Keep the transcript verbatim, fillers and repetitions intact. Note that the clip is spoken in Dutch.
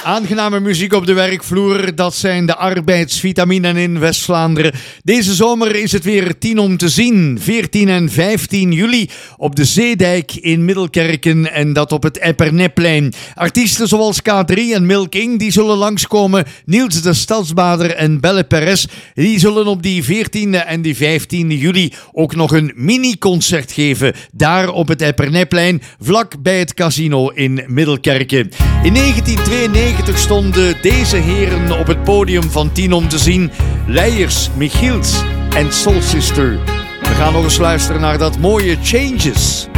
Aangename muziek op de werkvloer, dat zijn de arbeidsvitaminen in West-Vlaanderen. Deze zomer is het weer tien om te zien. veertien en vijftien juli op de Zeedijk in Middelkerken en dat op het Epernetplein. Artiesten zoals K drie en Milking die zullen langskomen. Niels de Stadsbader en Belle Perez die zullen op die veertiende en die vijftiende juli ook nog een mini-concert geven. Daar op het Epernetplein, vlak bij het casino in Middelkerken. In negentien tweeënnegentig stonden deze heren op het podium van tien om te zien. Leijers, Michiels en Soul Sister. We gaan nog eens luisteren naar dat mooie Changes.